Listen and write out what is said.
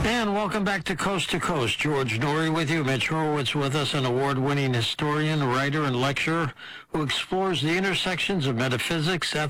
And welcome back to Coast. George Norrie with you. Mitch Horowitz with us, an award-winning historian, writer, and lecturer who explores the intersections of metaphysics,